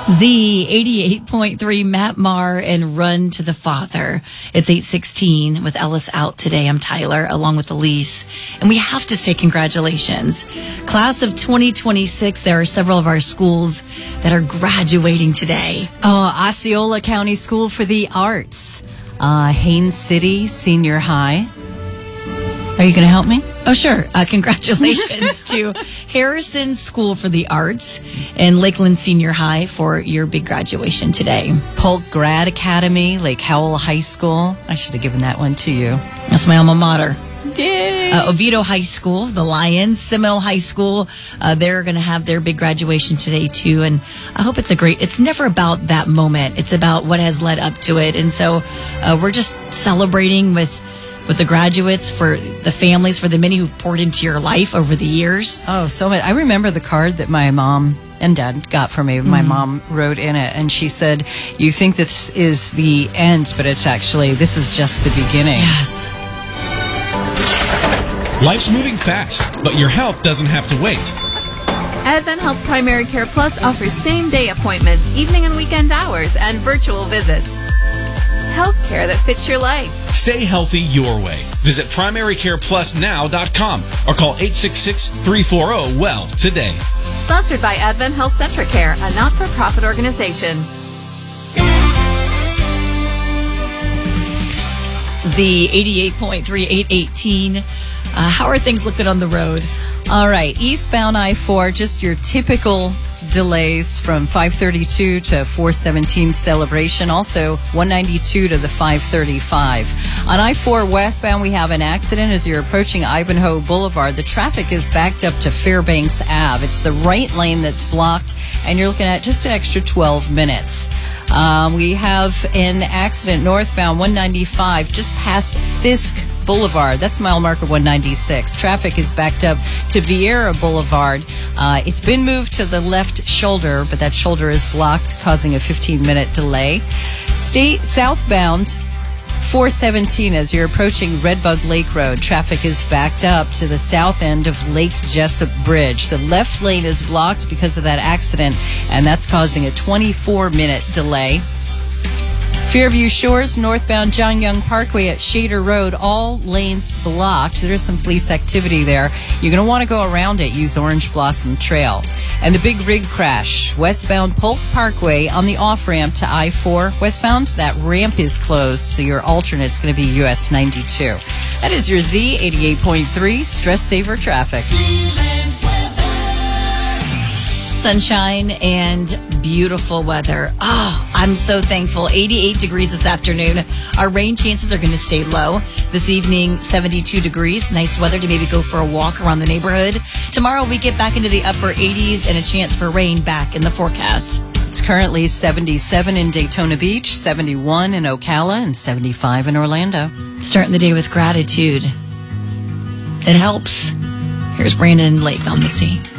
Z 88.3, Matt Maher and Run to the Father. It's 8:16 with Ellis out today. I'm Tyler along with Elise. And we have to say congratulations. Class of 2026, there are several of our schools that are graduating today. Osceola County School for the Arts. Haines City Senior High. Are you going to help me? Oh, sure. Congratulations to Harrison School for the Arts and Lakeland Senior High for your big graduation today. Polk Grad Academy, Lake Howell High School. I should have given that one to you. That's my alma mater. Yay! Oviedo High School, the Lions, Seminole High School, they're going to have their big graduation today, too. And I hope it's never about that moment. It's about what has led up to it. And so we're just celebrating with the graduates, for the families, for the many who've poured into your life over the years. Oh, so much. I remember the card that my mom and dad got for me. My mom wrote in it, and she said, "You think this is the end, but this is just the beginning." Yes. Life's moving fast, but your health doesn't have to wait. Advent Health Primary Care Plus offers same-day appointments, evening and weekend hours, and virtual visits. Healthcare that fits your life. Stay healthy your way. Visit primarycareplusnow.com or call 866-340-WELL today. Sponsored by Advent Health Centric Care, a not-for-profit organization. Z 88.3, 818. How are things looking on the road? All right, eastbound I-4, just your typical delays from 532 to 417 Celebration, also 192 to the 535. On I-4 westbound, we have an accident as you're approaching Ivanhoe Boulevard. The traffic is backed up to Fairbanks Ave. It's the right lane that's blocked, and you're looking at just an extra 12 minutes. We have an accident northbound 195 just past Fisk Boulevard. That's mile marker 196. Traffic is backed up to Vieira Boulevard. It's been moved to the left shoulder, but that shoulder is blocked, causing a 15-minute delay. State southbound 417 as you're approaching Redbug Lake Road. Traffic is backed up to the south end of Lake Jessup Bridge. The left lane is blocked because of that accident, and that's causing a 24-minute delay. Fairview Shores, northbound John Young Parkway at Shader Road, all lanes blocked. There's some police activity there. You're going to want to go around it. Use Orange Blossom Trail. And the big rig crash, westbound Polk Parkway on the off-ramp to I-4. Westbound, that ramp is closed, so your alternate's going to be US 92. That is your Z 88.3 Stress Saver Traffic. Sunshine and beautiful weather. Oh, I'm so thankful. 88 degrees this afternoon. Our rain chances are going to stay low. This evening, 72 degrees. Nice weather to maybe go for a walk around the neighborhood. Tomorrow, we get back into the upper 80s and a chance for rain back in the forecast. It's currently 77 in Daytona Beach, 71 in Ocala, and 75 in Orlando. Starting the day with gratitude. It helps. Here's Brandon Lake on the sea.